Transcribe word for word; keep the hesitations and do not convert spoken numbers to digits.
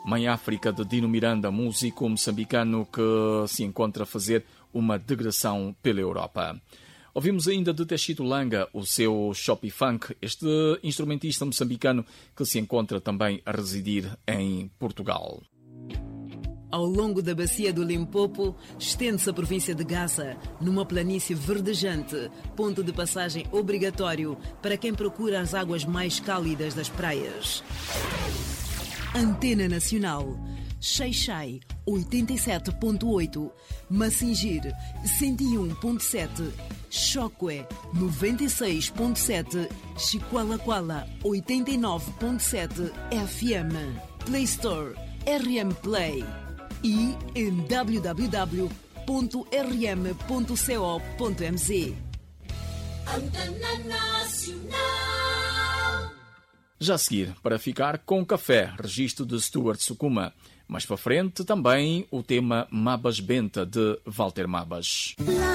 Mãe África, de Dino Miranda, músico moçambicano que se encontra a fazer uma digressão pela Europa. Ouvimos ainda de Teshito Langa o seu Chopi Funk, este instrumentista moçambicano que se encontra também a residir em Portugal. Ao longo da bacia do Limpopo, estende-se a província de Gaza, numa planície verdejante, ponto de passagem obrigatório para quem procura as águas mais cálidas das praias. Antena Nacional, Xai-Xai, oitenta e sete ponto oito, Massingir, cento e um ponto sete, Choque, noventa e seis ponto sete, Chiqualaquala, oitenta e nove ponto sete F M, Play Store, R M Play e em w w w ponto r m ponto co ponto m z. Antena Nacional. Já a seguir, para ficar com café, registro de Stuart Sukuma. Mais para frente, também o tema Mabas Benta, de Walter Mabas.